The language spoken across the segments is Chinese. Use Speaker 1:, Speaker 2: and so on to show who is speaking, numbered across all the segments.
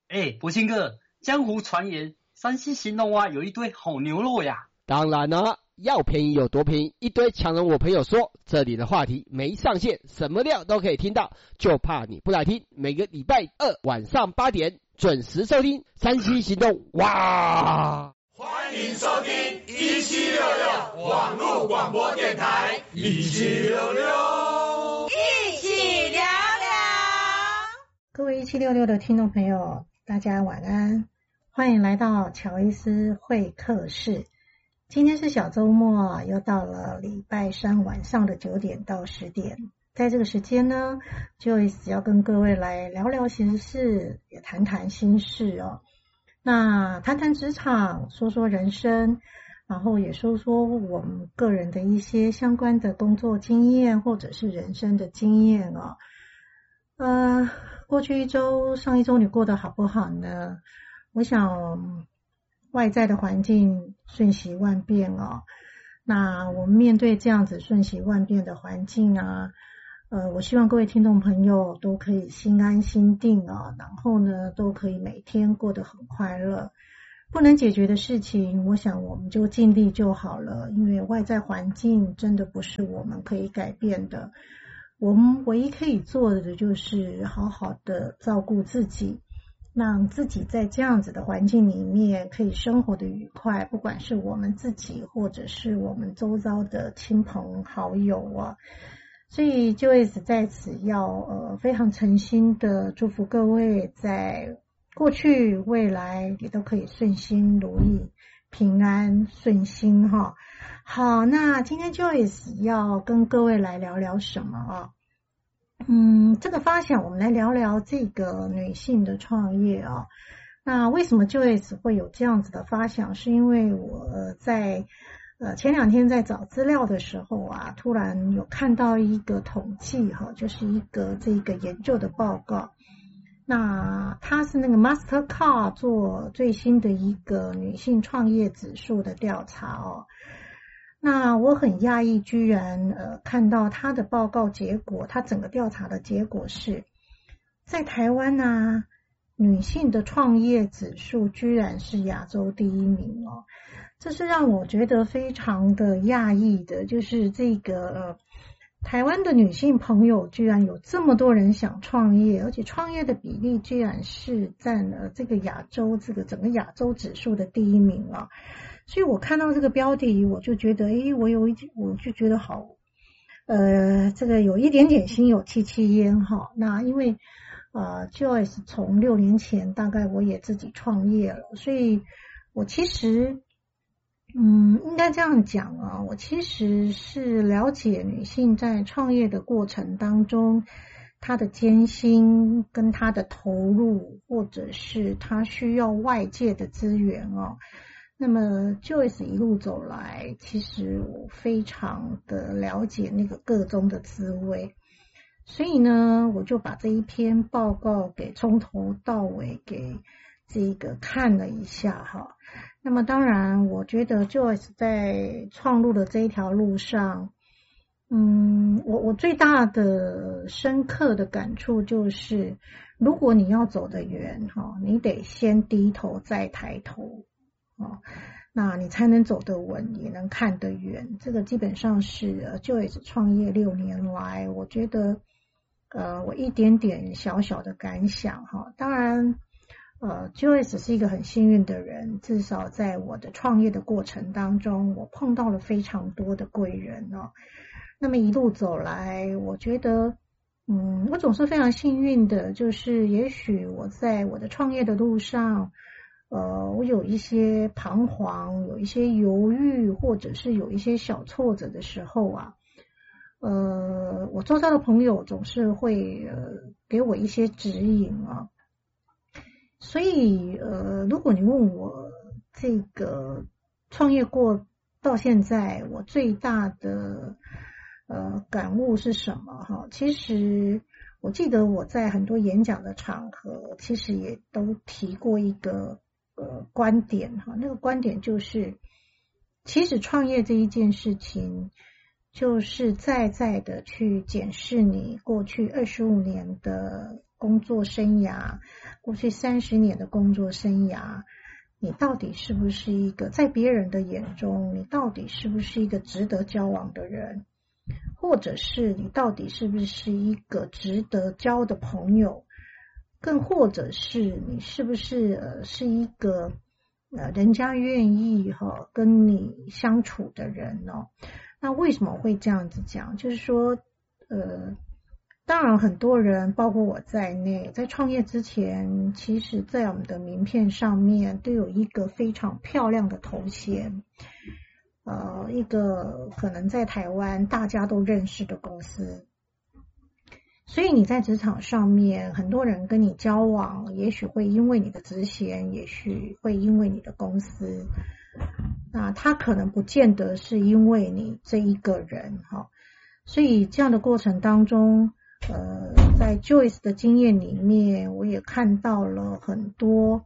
Speaker 1: 博兴哥，江湖传言山西兴隆啊有一堆好牛肉呀。
Speaker 2: 当然了，要便宜有多便宜，一堆强人我朋友说，这里的话题没上限，什么料都可以听到，就怕你不来听。每个礼拜二晚上8点准时收听山西行动。哇！
Speaker 3: 欢迎收听1766网络广播电台1766，
Speaker 4: 一起聊聊。
Speaker 5: 各位1766的听众朋友，大家晚安，欢迎来到乔伊斯会客室。今天是小周末，又到了礼拜三晚上的9点到10点。在这个时间呢，Joyce 要跟各位来聊聊闲事，也谈谈心事哦。那谈谈职场，说说人生，然后也说说我们个人的一些相关的工作经验或者是人生的经验哦。过去一周，上一周你过得好不好呢？我想外在的环境瞬息万变哦。那我们面对这样子瞬息万变的环境啊，我希望各位听众朋友都可以心安心定啊，然后呢，都可以每天过得很快乐。不能解决的事情，我想我们就尽力就好了，因为外在环境真的不是我们可以改变的。我们唯一可以做的就是好好的照顾自己，让自己在这样子的环境里面可以生活的愉快，不管是我们自己或者是我们周遭的亲朋好友啊。所以Joyce在此要非常诚心的祝福各位，在过去未来也都可以顺心如意，平安顺心哈。好，那今天 Joyce 要跟各位来聊聊什么啊？这个发想我们来聊聊这个女性的创业啊。那为什么 Joyce 会有这样子的发想？是因为我在前2天在找资料的时候啊，突然有看到一个统计哈，就是一个这个研究的报告。那它是那个 Mastercard 做最新的一个女性创业指数的调查哦。那我很讶异，居然看到它的报告结果，它整个调查的结果是在台湾啊，女性的创业指数居然是亚洲第1名哦。这是让我觉得非常的讶异的，就是这个台湾的女性朋友居然有这么多人想创业，而且创业的比例居然是占了这个亚洲这个整个亚洲指数的第1名啊。所以我看到这个标题，我就觉得我就觉得好这个有一点点心有戚戚焉哈。那因为Joyce 从6年前大概我也自己创业了，所以我其实应该这样讲啊，我其实是了解女性在创业的过程当中，她的艰辛跟她的投入，或者是她需要外界的资源哦。那么 Joyce 一路走来，其实我非常的了解那个个中的滋味，所以呢，我就把这一篇报告给从头到尾给这个看了一下哈。那么当然我觉得 Joyce 在创路的这一条路上，我最大的深刻的感触就是，如果你要走得远哈，你得先低头再抬头那你才能走得稳，也能看得远。这个基本上是Joyce 创业6年来，我觉得我一点点小小的感想哈。当然Joyce 是一个很幸运的人，至少在我的创业的过程当中，我碰到了非常多的贵人哦。那么一路走来，我觉得我总是非常幸运的，就是也许我在我的创业的路上我有一些彷徨，有一些犹豫，或者是有一些小挫折的时候啊，我周遭的朋友总是会给我一些指引啊。所以如果你问我这个创业过到现在，我最大的感悟是什么哈？其实我记得我在很多演讲的场合，其实也都提过一个观点哈。那个观点就是，其实创业这一件事情，就是在的去检视你过去25年的工作生涯，过去30年的工作生涯，你到底是不是一个在别人的眼中，你到底是不是一个值得交往的人，或者是你到底是不是一个值得交的朋友，更或者是你是不是是一个人家愿意跟你相处的人哦。那为什么会这样子讲？就是说当然很多人包括我在内，在创业之前，其实在我们的名片上面都有一个非常漂亮的头衔，一个可能在台湾大家都认识的公司。所以你在职场上面，很多人跟你交往，也许会因为你的职衔，也许会因为你的公司，那他可能不见得是因为你这一个人哈。所以这样的过程当中，在 Joyce 的经验里面，我也看到了很多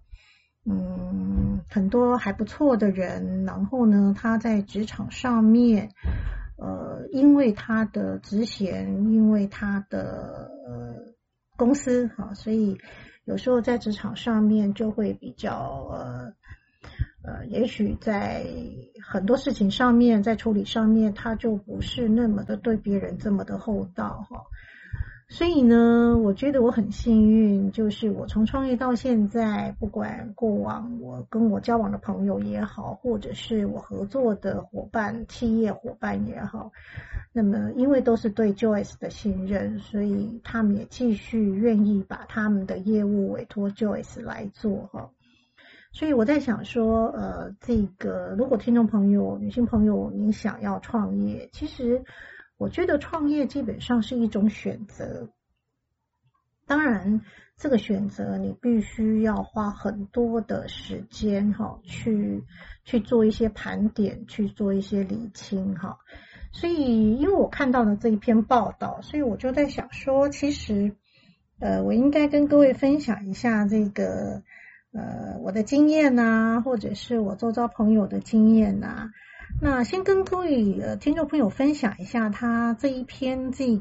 Speaker 5: 还不错的人，然后呢，他在职场上面因为他的职衔，因为他的公司所以有时候在职场上面就会比较也许在很多事情上面，在处理上面，他就不是那么的对别人这么的厚道所以呢，我觉得我很幸运，就是我从创业到现在，不管过往我跟我交往的朋友也好，或者是我合作的伙伴、企业伙伴也好，那么因为都是对 Joyce 的信任，所以他们也继续愿意把他们的业务委托 Joyce 来做所以我在想说这个如果听众朋友、女性朋友你想要创业，其实我觉得创业基本上是一种选择，当然这个选择你必须要花很多的时间去做一些盘点，去做一些理清所以因为我看到了这一篇报道，所以我就在想说，其实我应该跟各位分享一下这个我的经验或者是我周遭朋友的经验那先跟各位听众朋友分享一下他这一篇这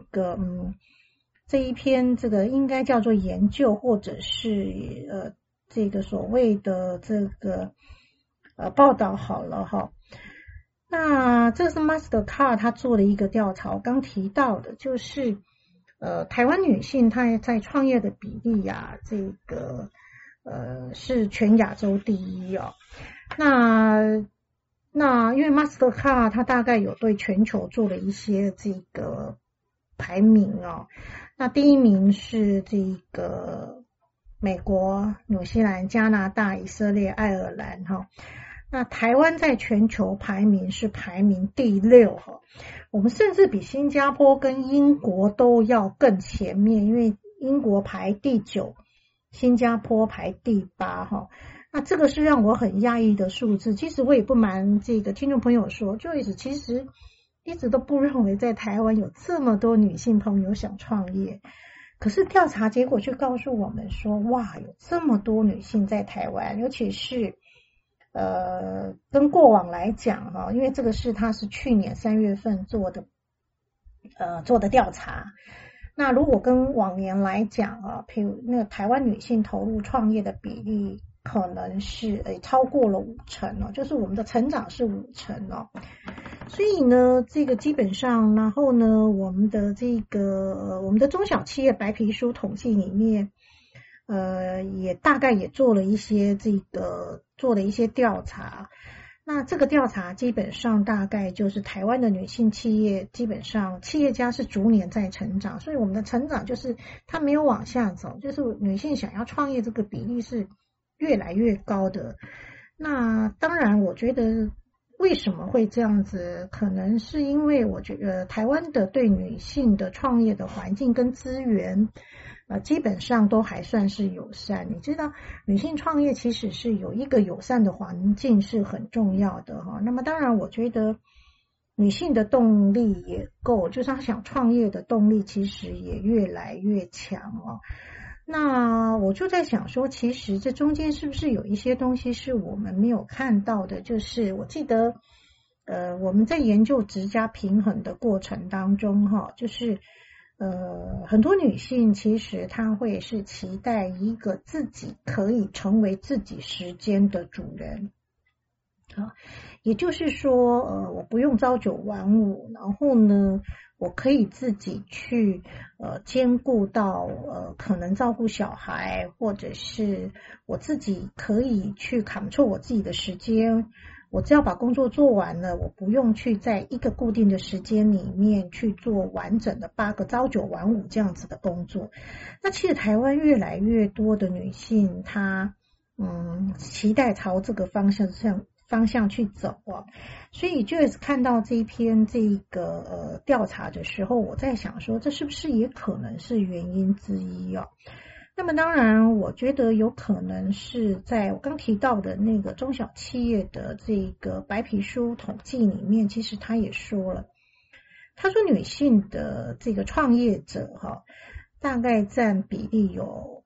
Speaker 5: 个应该叫做研究，或者是这个所谓的这个报道好了那这是 Mastercard 他做的一个调查，我刚提到的就是台湾女性她在创业的比例这个是全亚洲第一那因为 Mastercard 它大概有对全球做了一些这个排名那第一名是这个美国、纽西兰、加拿大、以色列、爱尔兰那台湾在全球排名是排名第6我们甚至比新加坡跟英国都要更前面，因为英国排第9，新加坡排第8那这个是让我很讶异的数字。其实我也不瞒这个听众朋友说，Joyce其实一直都不认为在台湾有这么多女性朋友想创业，可是调查结果却告诉我们说，哇，有这么多女性在台湾，尤其是跟过往来讲因为这个他是去年3月份做的调查。那如果跟往年来讲譬如那个台湾女性投入创业的比例可能是超过了50%就是我们的成长是50%所以呢这个基本上，然后呢我们的中小企业白皮书统计里面也大概也做了一些调查。那这个调查基本上大概就是台湾的女性企业，基本上企业家是逐年在成长，所以我们的成长就是它没有往下走，就是女性想要创业这个比例是越来越高的。那当然我觉得为什么会这样子，可能是因为我觉得台湾的对女性的创业的环境跟资源基本上都还算是友善。你知道女性创业其实是有一个友善的环境是很重要的那么当然我觉得女性的动力也够，就是她想创业的动力其实也越来越强那我就在想说，其实这中间是不是有一些东西是我们没有看到的，就是我记得我们在研究职家平衡的过程当中就是很多女性其实她会是期待一个自己可以成为自己时间的主人。也就是说我不用朝九晚五，然后呢我可以自己去兼顾到可能照顾小孩，或者是我自己可以去 control 我自己的时间，我只要把工作做完了，我不用去在一个固定的时间里面去做完整的8个朝九晚五这样子的工作。那其实台湾越来越多的女性她期待朝这个方向去走所以就是看到这一篇这个调查的时候，我在想说这是不是也可能是原因之一那么当然我觉得有可能是在我刚提到的那个中小企业的这个白皮书统计里面，其实他也说了，他说女性的这个创业者大概占比例有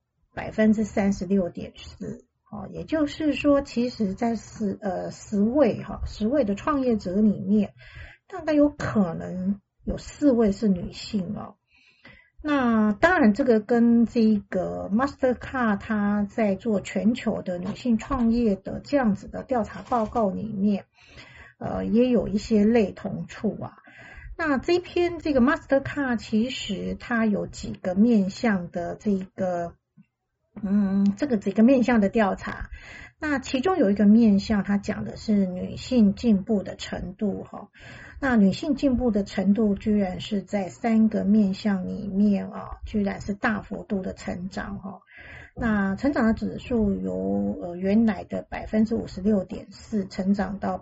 Speaker 5: 36.4%也就是说其实在10位的创业者里面，大概有可能有4位是女性那当然这个跟这个 Mastercard 他在做全球的女性创业的这样子的调查报告里面也有一些类同处那这篇这个 Mastercard 其实它有几个面向的这个几个面向的调查，那其中有一个面向它讲的是女性进步的程度那女性进步的程度居然是在3个面向里面居然是大幅度的成长那成长的指数由原来的 56.4% 成长到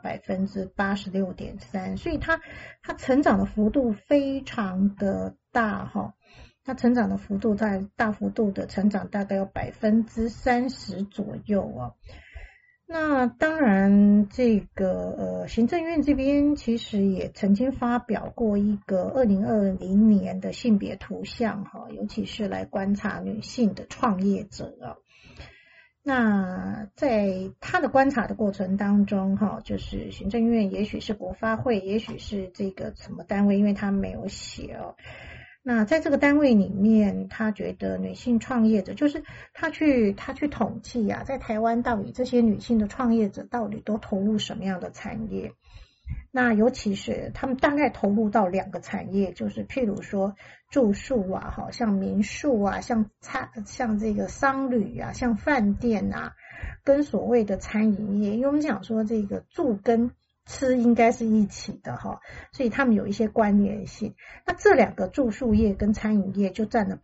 Speaker 5: 86.3%， 所以它成长的幅度非常的大它成长的幅度在大幅度的成长，大概有 30% 左右那当然这个行政院这边其实也曾经发表过一个2020年的性别图像尤其是来观察女性的创业者那在他的观察的过程当中就是行政院也许是国发会，也许是这个什么单位，因为他没有写那在这个单位里面，他觉得女性创业者就是他去统计在台湾到底这些女性的创业者到底都投入什么样的产业，那尤其是他们大概投入到2个产业，就是譬如说住宿像民宿像这个商旅像饭店跟所谓的餐饮业，因为我们讲说这个住跟吃应该是一起的所以他们有一些关联性。那这2个住宿业跟餐饮业就占了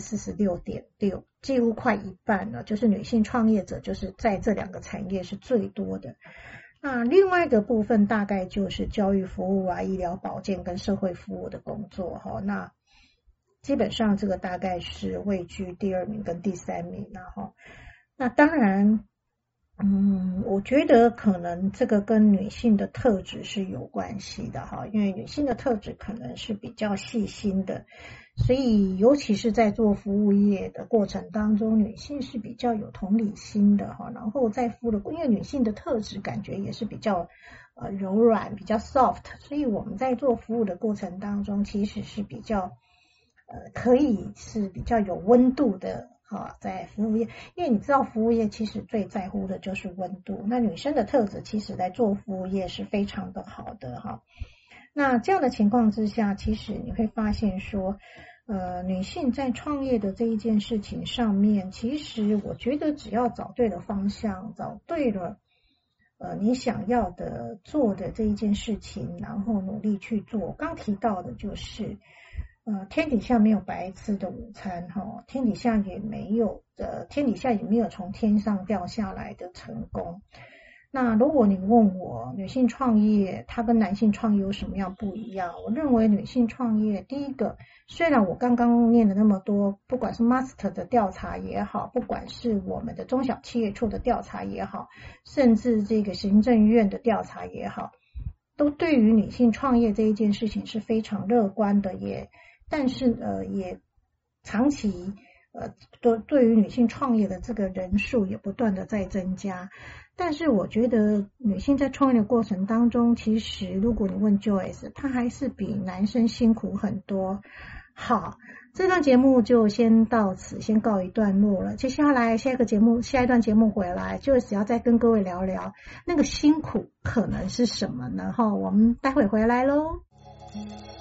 Speaker 5: 46.6%， 几乎快一半了，就是女性创业者就是在这2个产业是最多的。那另外一个部分大概就是教育服务医疗保健跟社会服务的工作那基本上这个大概是位居第2名跟第3名那当然我觉得可能这个跟女性的特质是有关系的因为女性的特质可能是比较细心的，所以尤其是在做服务业的过程当中，女性是比较有同理心的然后在因为女性的特质感觉也是比较柔软比较 soft， 所以我们在做服务的过程当中其实是比较可以是比较有温度的在服务业，因为你知道服务业其实最在乎的就是温度，那女生的特质其实在做服务业是非常的好的那这样的情况之下，其实你会发现说女性在创业的这一件事情上面，其实我觉得只要找对了方向，找对了你想要的做的这一件事情，然后努力去做。刚提到的就是天底下没有白吃的午餐天底下也没有从天上掉下来的成功。那如果你问我女性创业它跟男性创业有什么样不一样，我认为女性创业第一个，虽然我刚刚念了那么多，不管是 Master 的调查也好，不管是我们的中小企业处的调查也好，甚至这个行政院的调查也好，都对于女性创业这一件事情是非常乐观的，但是也长期对于女性创业的这个人数也不断的在增加。但是我觉得女性在创业的过程当中，其实如果你问 Joyce， 她还是比男生辛苦很多。 好，这段节目就先到此，先告一段落了。接下来下一段节目回来，就只要再跟各位聊聊那个辛苦可能是什么呢？我们待会回来咯。